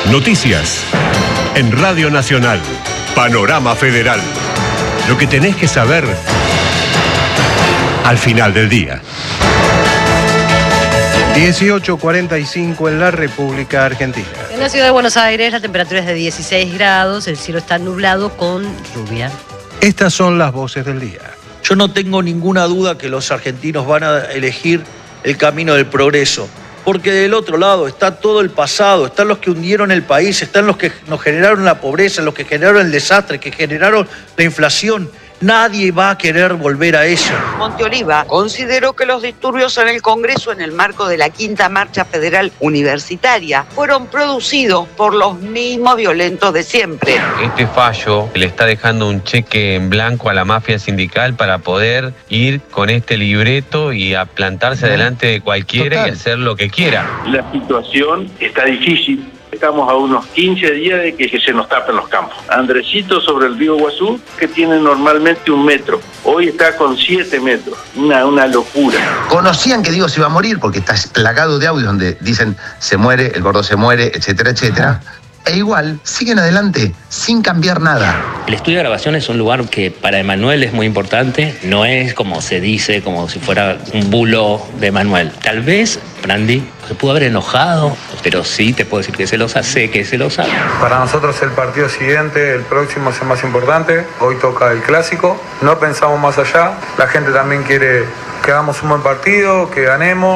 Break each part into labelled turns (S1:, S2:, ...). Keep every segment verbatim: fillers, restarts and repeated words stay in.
S1: Noticias en Radio Nacional. Panorama Federal. Lo que tenés que saber al final del día.
S2: dieciocho cuarenta y cinco en la República Argentina.
S3: En la ciudad de Buenos Aires la temperatura es de dieciséis grados, el cielo está nublado con lluvia.
S2: Estas son las voces del día.
S4: Yo no tengo ninguna duda que los argentinos van a elegir el camino del progreso, porque del otro lado está todo el pasado, están los que hundieron el país, están los que nos generaron la pobreza, los que generaron el desastre, que generaron la inflación. Nadie va a querer volver a eso.
S5: Monteoliva consideró que los disturbios en el Congreso en el marco de la quinta marcha federal universitaria fueron producidos por los mismos violentos de siempre.
S6: Este fallo le está dejando un cheque en blanco a la mafia sindical para poder ir con este libreto y a plantarse delante de cualquiera Total. y hacer lo que quiera.
S7: La situación está difícil. Estamos a unos quince días de que se nos tapen los campos. Andresito sobre el río Iguazú, que tiene normalmente un metro. Hoy está con siete metros. Una, una locura.
S8: Conocían que Diego se iba a morir porque está plagado de audios donde dicen se muere, el gordo se muere, etcétera, etcétera. E igual siguen adelante sin cambiar nada.
S9: El estudio de grabación es un lugar que para Emanuel es muy importante. No es como se dice, como si fuera un bulo de Emanuel. Tal vez Brandi se pudo haber enojado, pero sí te puedo decir que celosa, sé que es celosa.
S10: Para nosotros el partido siguiente, el próximo es el más importante. Hoy toca el clásico. No pensamos más allá. La gente también quiere que hagamos un buen partido, que ganemos.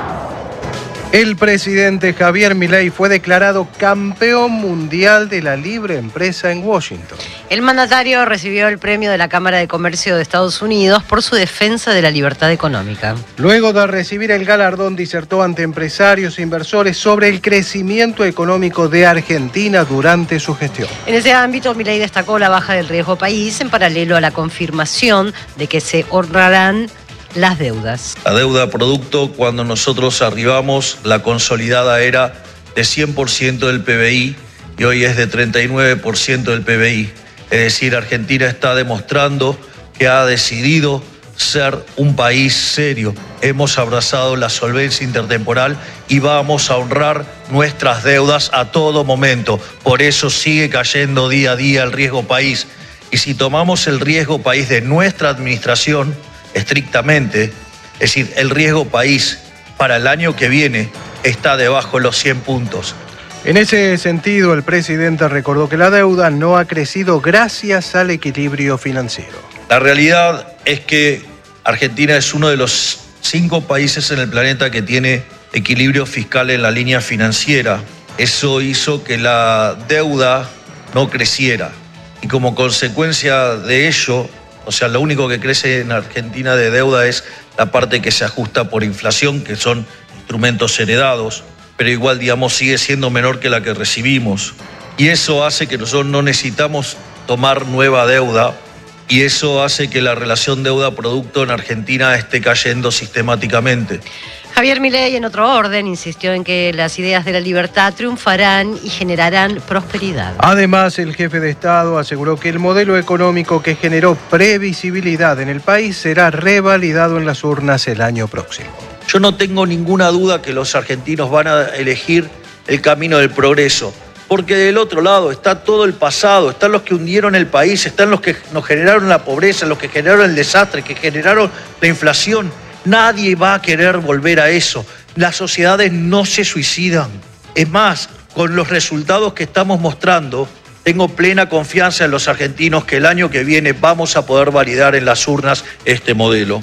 S2: El presidente Javier Milei fue declarado campeón mundial de la libre empresa en Washington.
S3: El mandatario recibió el premio de la Cámara de Comercio de Estados Unidos por su defensa de la libertad económica.
S2: Luego de recibir el galardón, disertó ante empresarios e inversores sobre el crecimiento económico de Argentina durante su gestión.
S3: En ese ámbito, Milei destacó la baja del riesgo país en paralelo a la confirmación de que se honrarán las deudas.
S4: La deuda producto, cuando nosotros arribamos, la consolidada era de cien por ciento del P B I y hoy es de treinta y nueve por ciento del P B I. Es decir, Argentina está demostrando que ha decidido ser un país serio. Hemos abrazado la solvencia intertemporal y vamos a honrar nuestras deudas a todo momento. Por eso sigue cayendo día a día el riesgo país. Y si tomamos el riesgo país de nuestra administración, estrictamente, es decir, el riesgo país para el año que viene está debajo de los cien puntos.
S2: En ese sentido, el presidente recordó que la deuda no ha crecido gracias al equilibrio financiero.
S4: La realidad es que Argentina es uno de los cinco países en el planeta que tiene equilibrio fiscal en la línea financiera. Eso hizo que la deuda no creciera y como consecuencia de ello, o sea, lo único que crece en Argentina de deuda es la parte que se ajusta por inflación, que son instrumentos heredados, pero igual, digamos, sigue siendo menor que la que recibimos. Y eso hace que nosotros no necesitamos tomar nueva deuda y eso hace que la relación deuda-producto en Argentina esté cayendo sistemáticamente.
S3: Javier Milei, en otro orden, insistió en que las ideas de la libertad triunfarán y generarán prosperidad.
S2: Además, el jefe de Estado aseguró que el modelo económico que generó previsibilidad en el país será revalidado en las urnas el año próximo.
S4: Yo no tengo ninguna duda que los argentinos van a elegir el camino del progreso, porque del otro lado está todo el pasado, están los que hundieron el país, están los que nos generaron la pobreza, los que generaron el desastre, que generaron la inflación. Nadie va a querer volver a eso. Las sociedades no se suicidan. Es más, con los resultados que estamos mostrando, tengo plena confianza en los argentinos que el año que viene vamos a poder validar en las urnas este modelo.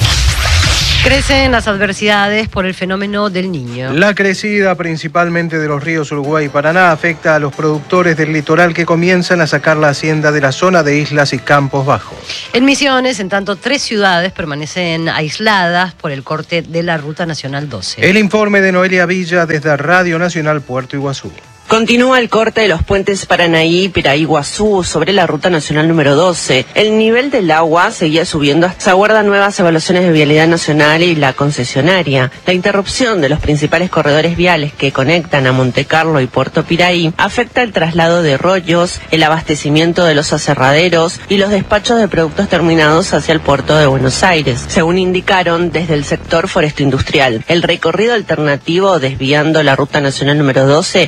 S3: Crecen las adversidades por el fenómeno del Niño.
S2: La crecida principalmente de los ríos Uruguay y Paraná afecta a los productores del litoral que comienzan a sacar la hacienda de la zona de islas y campos bajos.
S3: En Misiones, en tanto, tres ciudades permanecen aisladas por el corte de la Ruta Nacional doce.
S2: El informe de Noelia Villa desde Radio Nacional Puerto Iguazú.
S11: Continúa el corte de los puentes Paranaí y Piraí-Iguazú sobre la Ruta Nacional número doce. El nivel del agua seguía subiendo. Se aguardan nuevas evaluaciones de vialidad nacional y la concesionaria. La interrupción de los principales corredores viales que conectan a Montecarlo y Puerto Piraí afecta el traslado de rollos, el abastecimiento de los aserraderos y los despachos de productos terminados hacia el puerto de Buenos Aires, según indicaron desde el sector foresto industrial. El recorrido alternativo desviando la Ruta Nacional número doce agrega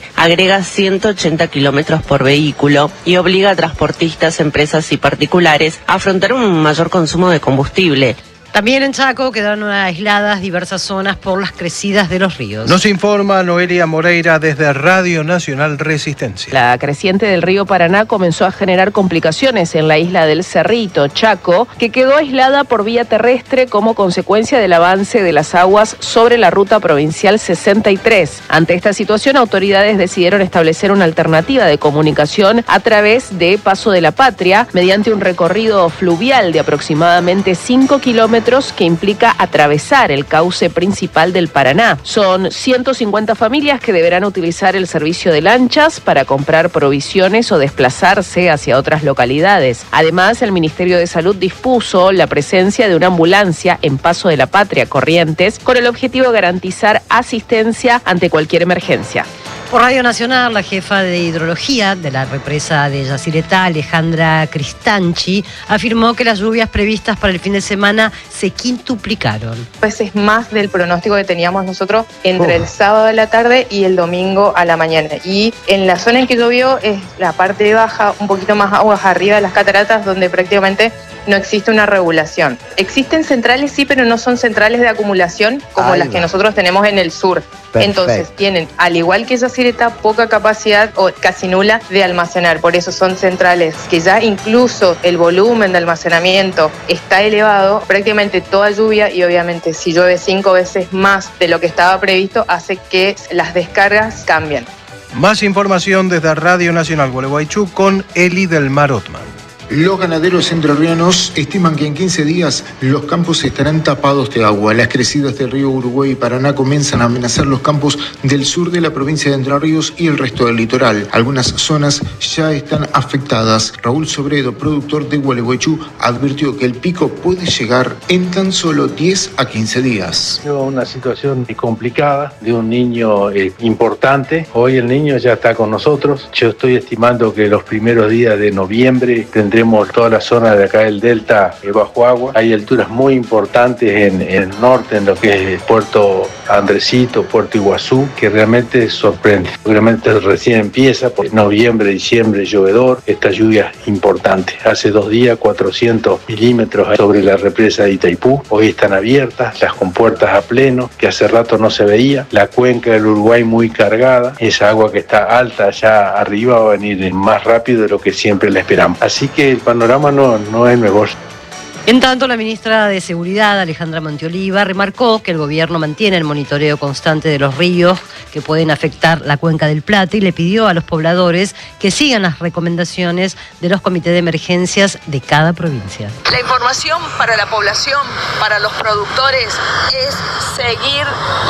S11: agrega ciento ochenta kilómetros por vehículo y obliga a transportistas, empresas y particulares a afrontar un mayor consumo de combustible.
S3: También en Chaco quedaron aisladas diversas zonas por las crecidas de los ríos.
S2: Nos informa Noelia Moreira desde Radio Nacional Resistencia.
S12: La creciente del río Paraná comenzó a generar complicaciones en la isla del Cerrito, Chaco, que quedó aislada por vía terrestre como consecuencia del avance de las aguas sobre la ruta provincial sesenta y tres. Ante esta situación, autoridades decidieron establecer una alternativa de comunicación a través de Paso de la Patria, mediante un recorrido fluvial de aproximadamente cinco kilómetros que implica atravesar el cauce principal del Paraná. Son ciento cincuenta familias que deberán utilizar el servicio de lanchas para comprar provisiones o desplazarse hacia otras localidades. Además, el Ministerio de Salud dispuso la presencia de una ambulancia en Paso de la Patria, Corrientes, con el objetivo de garantizar asistencia ante cualquier emergencia.
S3: Por Radio Nacional, la jefa de hidrología de la represa de Yacyretá, Alejandra Cristanchi, afirmó que las lluvias previstas para el fin de semana se quintuplicaron.
S13: Pues es más del pronóstico que teníamos nosotros entre oh. el sábado a la tarde y el domingo a la mañana. Y en la zona en que llovió es la parte baja, un poquito más aguas arriba de las cataratas, donde prácticamente no existe una regulación. Existen centrales, sí, pero no son centrales de acumulación como Ahí las va. que nosotros tenemos en el sur. Perfecto. Entonces tienen, al igual que Yacyretá, poca capacidad o casi nula de almacenar. Por eso son centrales que ya incluso el volumen de almacenamiento está elevado. Prácticamente toda lluvia, y obviamente si llueve cinco veces más de lo que estaba previsto, hace que las descargas cambien.
S2: Más información desde Radio Nacional Gualeguaychú con Eli del Mar Otman.
S14: Los ganaderos entrerrianos estiman que en quince días los campos estarán tapados de agua. Las crecidas del río Uruguay y Paraná comienzan a amenazar los campos del sur de la provincia de Entre Ríos y el resto del litoral. Algunas zonas ya están afectadas. Raúl Sobredo, productor de Gualeguaychú, advirtió que el pico puede llegar en tan solo diez a quince días.
S7: Una situación complicada de un niño eh, importante. Hoy el niño ya está con nosotros. Yo estoy estimando que los primeros días de noviembre tendremos toda la zona de acá del delta eh, bajo agua. Hay alturas muy importantes en, en el norte, en lo que es Puerto Andresito, Puerto Iguazú, que realmente sorprende. Realmente recién empieza, por noviembre, diciembre, llovedor, esta lluvia importante. Hace dos días, cuatrocientos milímetros sobre la represa de Itaipú. Hoy están abiertas, las compuertas a pleno, que hace rato no se veía. La cuenca del Uruguay muy cargada. Esa agua que está alta allá arriba va a venir más rápido de lo que siempre la esperamos. Así que el panorama no, no es mejor.
S3: En tanto, la ministra de Seguridad, Alejandra Montioliva, remarcó que el gobierno mantiene el monitoreo constante de los ríos que pueden afectar la cuenca del Plata y le pidió a los pobladores que sigan las recomendaciones de los comités de emergencias de cada provincia.
S15: La información para la población, para los productores, es seguir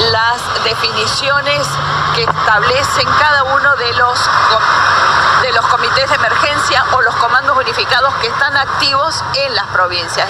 S15: las definiciones que establecen cada uno de los de los comités de emergencia o los comandos unificados que están activos en las provincias.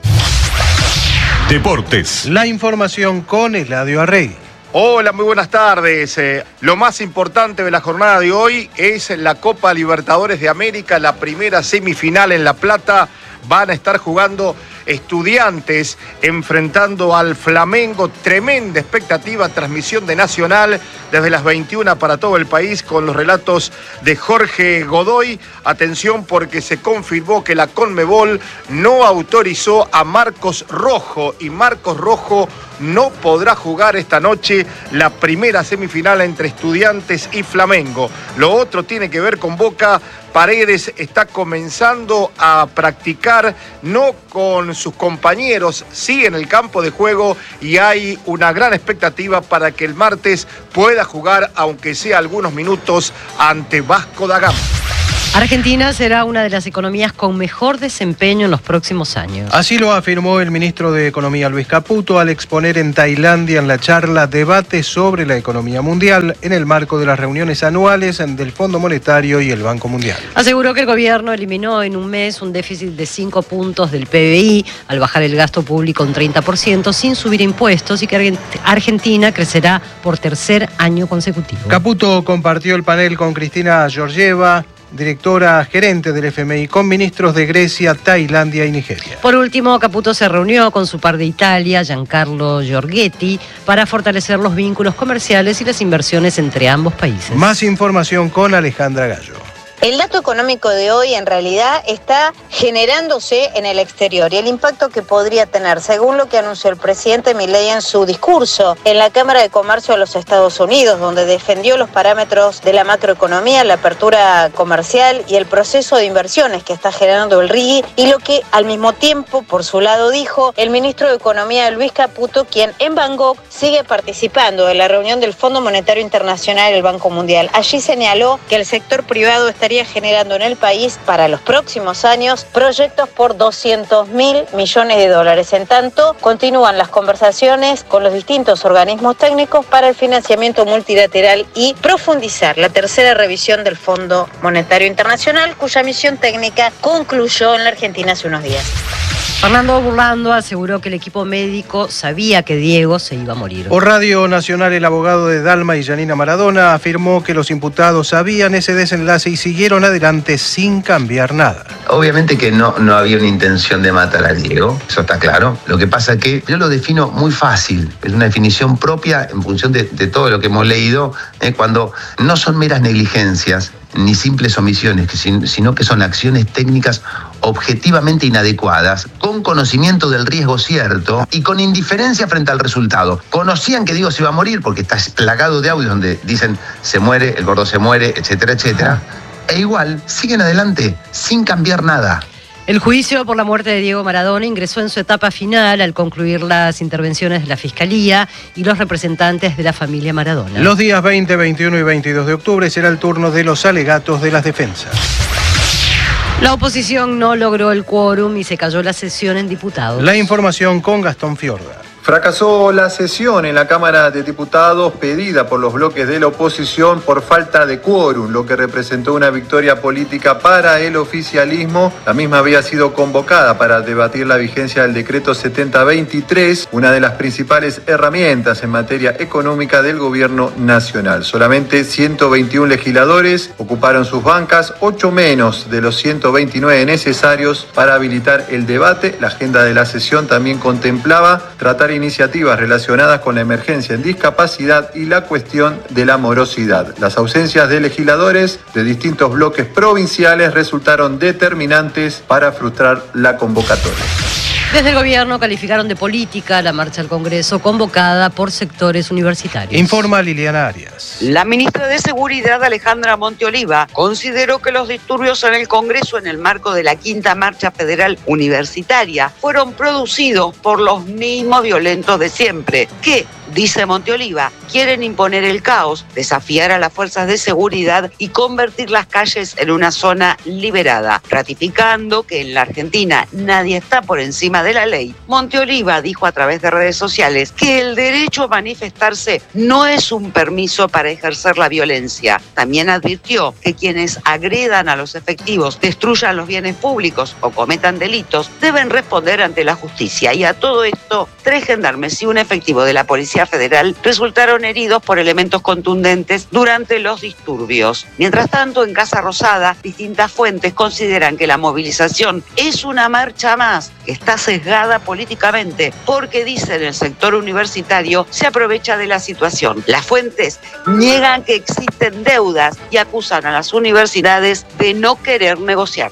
S1: Deportes.
S2: La información con Eladio Arrey.
S16: Hola, muy buenas tardes. Eh, lo más importante de la jornada de hoy es la Copa Libertadores de América, la primera semifinal en La Plata. Van a estar jugando Estudiantes enfrentando al Flamengo. Tremenda expectativa, transmisión de Nacional desde las veintiuna para todo el país con los relatos de Jorge Godoy. Atención porque se confirmó que la Conmebol no autorizó a Marcos Rojo y Marcos Rojo no podrá jugar esta noche la primera semifinal entre Estudiantes y Flamengo. Lo otro tiene que ver con Boca. Paredes está comenzando a practicar, no con sus compañeros, sí en el campo de juego, y hay una gran expectativa para que el martes pueda jugar, aunque sea algunos minutos, ante Vasco da Gama.
S3: Argentina será una de las economías con mejor desempeño en los próximos años.
S2: Así lo afirmó el ministro de Economía Luis Caputo al exponer en Tailandia en la charla Debate sobre la economía mundial en el marco de las reuniones anuales del Fondo Monetario y el Banco Mundial.
S3: Aseguró que el gobierno eliminó en un mes un déficit de cinco puntos del P B I al bajar el gasto público un treinta por ciento sin subir impuestos y que Argentina crecerá por tercer año consecutivo.
S2: Caputo compartió el panel con Cristina Georgieva, directora gerente del F M I, con ministros de Grecia, Tailandia y Nigeria.
S3: Por último, Caputo se reunió con su par de Italia, Giancarlo Giorgetti, para fortalecer los vínculos comerciales y las inversiones entre ambos países.
S2: Más información con Alejandra Gallo.
S17: El dato económico de hoy en realidad está generándose en el exterior y el impacto que podría tener, según lo que anunció el presidente Milei en su discurso en la Cámara de Comercio de los Estados Unidos, donde defendió los parámetros de la macroeconomía, la apertura comercial y el proceso de inversiones que está generando el R I G I, y lo que al mismo tiempo, por su lado, dijo el ministro de Economía Luis Caputo, quien en Bangkok sigue participando de la reunión del Fondo Monetario Internacional y el Banco Mundial. Allí señaló que el sector privado estaría generando en el país para los próximos años proyectos por doscientos mil millones de dólares. En tanto, continúan las conversaciones con los distintos organismos técnicos para el financiamiento multilateral y profundizar la tercera revisión del Fondo Monetario Internacional, cuya misión técnica concluyó en la Argentina hace unos días.
S3: Fernando Burlando aseguró que el equipo médico sabía que Diego se iba a morir.
S2: Por Radio Nacional, el abogado de Dalma y Janina Maradona afirmó que los imputados sabían ese desenlace y siguieron adelante sin cambiar nada.
S8: Obviamente que no, no había una intención de matar a Diego, eso está claro. Lo que pasa es que yo lo defino muy fácil, es una definición propia en función de, de todo lo que hemos leído, eh, cuando no son meras negligencias ni simples omisiones, sino que son acciones técnicas objetivamente inadecuadas, con conocimiento del riesgo cierto y con indiferencia frente al resultado. Conocían que Diego se iba a morir porque está plagado de audios donde dicen se muere, el gordo se muere, etcétera, etcétera. E igual siguen adelante sin cambiar nada.
S3: El juicio por la muerte de Diego Maradona ingresó en su etapa final al concluir las intervenciones de la Fiscalía y los representantes de la familia Maradona.
S2: Los días veinte, veintiuno y veintidós de octubre será el turno de los alegatos de las defensas.
S3: La oposición no logró el quórum y se cayó la sesión en diputados.
S2: La información con Gastón Fiorda.
S18: Fracasó la sesión en la Cámara de Diputados pedida por los bloques de la oposición por falta de quórum, lo que representó una victoria política para el oficialismo. La misma había sido convocada para debatir la vigencia del decreto setenta veintitrés, una de las principales herramientas en materia económica del gobierno nacional. Solamente ciento veintiún legisladores ocuparon sus bancas, ocho menos de los ciento veintinueve necesarios para habilitar el debate. La agenda de la sesión también contemplaba tratar iniciativas relacionadas con la emergencia en discapacidad y la cuestión de la morosidad. Las ausencias de legisladores de distintos bloques provinciales resultaron determinantes para frustrar la convocatoria.
S3: Desde el gobierno calificaron de política la marcha al Congreso convocada por sectores universitarios.
S2: Informa Liliana Arias.
S5: La ministra de Seguridad, Alejandra Monteoliva, consideró que los disturbios en el Congreso en el marco de la quinta marcha federal universitaria fueron producidos por los mismos violentos de siempre, que, dice Monteoliva, quieren imponer el caos, desafiar a las fuerzas de seguridad y convertir las calles en una zona liberada. Ratificando que en la Argentina nadie está por encima de la ley, Monteoliva dijo a través de redes sociales que el derecho a manifestarse no es un permiso para ejercer la violencia. También advirtió que quienes agredan a los efectivos, destruyan los bienes públicos o cometan delitos, deben responder ante la justicia. Y a todo esto, tres gendarmes y un efectivo de la Policía Federal resultaron heridos por elementos contundentes durante los disturbios. Mientras tanto, en Casa Rosada, distintas fuentes consideran que la movilización es una marcha más que está sesgada políticamente porque, dicen, el sector universitario se aprovecha de la situación. Las fuentes niegan que existen deudas y acusan a las universidades de no querer negociar.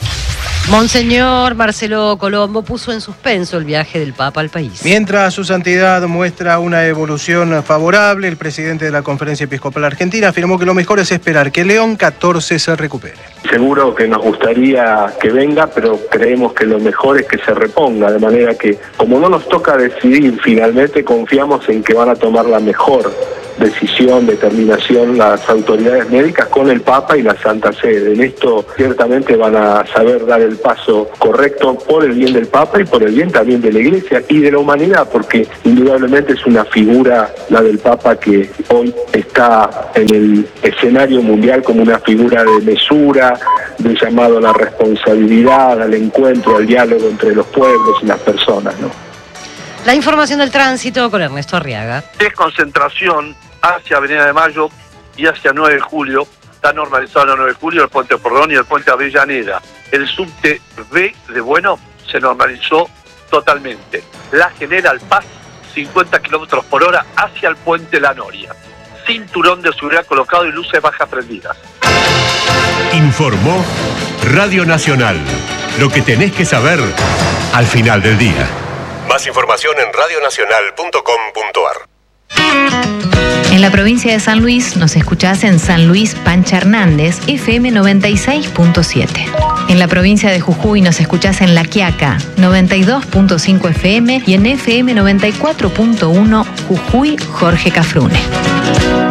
S3: Monseñor Marcelo Colombo puso en suspenso el viaje del Papa al país.
S2: Mientras su santidad muestra una evolución favorable, el presidente de la Conferencia Episcopal Argentina afirmó que lo mejor es esperar que León catorce se recupere.
S19: Seguro que nos gustaría que venga, pero creemos que lo mejor es que se reponga, de manera que, como no nos toca decidir finalmente, confiamos en que van a tomar la mejor decisión, determinación las autoridades médicas con el Papa y la Santa Sede. En esto ciertamente van a saber dar el paso correcto por el bien del Papa y por el bien también de la Iglesia y de la humanidad, porque indudablemente es una figura, la del Papa, que hoy está en el escenario mundial como una figura de mesura, de llamado a la responsabilidad, al encuentro, al diálogo entre los pueblos y las personas, ¿no?
S3: La información del tránsito con Ernesto Arriaga.
S20: Desconcentración hacia Avenida de Mayo y hacia nueve de julio
S7: Está normalizado la nueve de julio, el puente Porrón y el puente Avellaneda. El subte B de Bueno se normalizó totalmente. La General Paz, cincuenta kilómetros por hora hacia el puente La Noria. Cinturón de seguridad colocado y luces bajas prendidas.
S1: Informó Radio Nacional. Lo que tenés que saber al final del día. Más información en radio nacional punto com punto a r.
S20: En la provincia de San Luis nos escuchás en San Luis Pancha Hernández, F M noventa y seis punto siete. En la provincia de Jujuy nos escuchás en La Quiaca, noventa y dos punto cinco F M y en F M noventa y cuatro punto uno Jujuy Jorge Cafrune.